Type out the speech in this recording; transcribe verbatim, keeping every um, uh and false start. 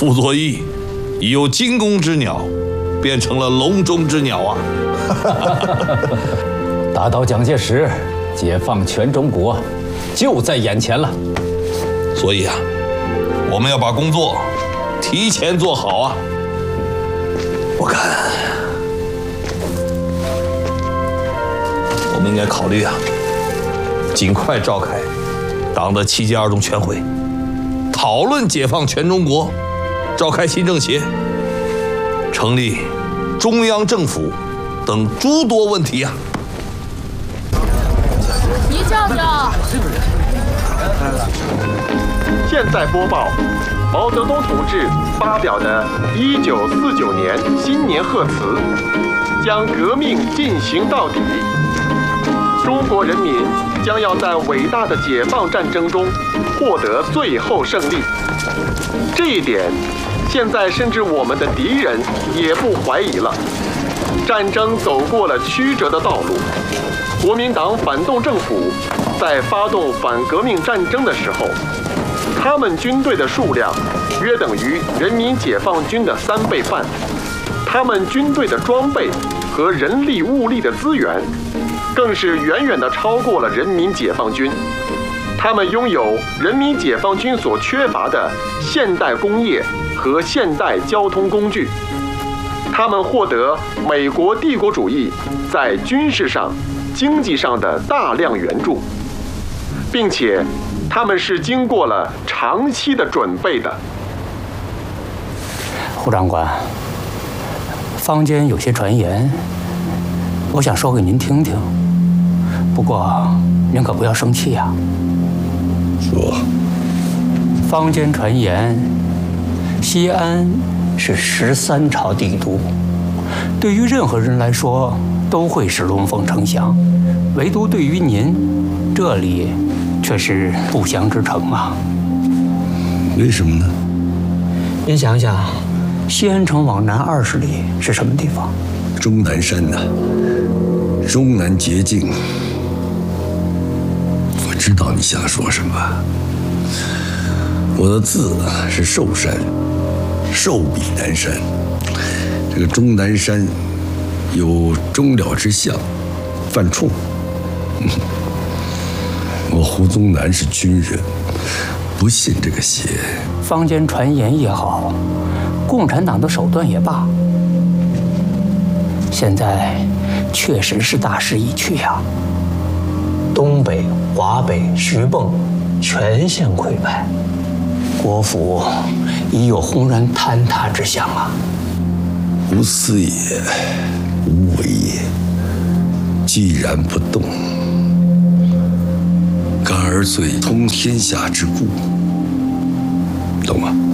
傅作义已由惊弓之鸟变成了笼中之鸟啊！ 打倒蒋介石，解放全中国，就在眼前了。 所以啊，我们要把工作提前做好啊！我看，我们应该考虑啊，尽快召开党的七届二中全会，讨论解放全中国，召开新政协，成立中央政府等诸多问题啊。 倪教教， 现在播报毛泽东同志发表的一九四九年新年贺词，将革命进行到底。中国人民将要在伟大的解放战争中获得最后胜利。这一点，现在甚至我们的敌人也不怀疑了。战争走过了曲折的道路，国民党反动政府在发动反革命战争的时候，他们军队的数量约等于人民解放军的三倍半，他们军队的装备和人力物力的资源更是远远地超过了人民解放军。他们拥有人民解放军所缺乏的现代工业和现代交通工具，他们获得美国帝国主义在军事上、经济上的大量援助，并且他们是经过了长期的准备的。 胡长官，坊间有些传言，我想说给您听听，不过您可不要生气啊。 说， 坊间传言，西安是十三朝帝都，对于任何人来说都会是龙凤呈祥，唯独对于您，这里却是不祥之城啊。 为什么呢？ 您想想，西安城往南二十里是什么地方？ 终南山呐、啊，终南捷径。我知道你想说什么。我的字是寿山，寿比南山。这个终南山有终了之象，犯冲。嗯，我胡宗南是军人，不信这个邪。 坊间传言也好，共产党的手段也罢，现在确实是大势已去呀、啊。东北、华北、徐蚌全线溃败，国府已有轰然坍塌之象啊！ 无思也，无为也，既然不动，感而最通天下之固，懂吗？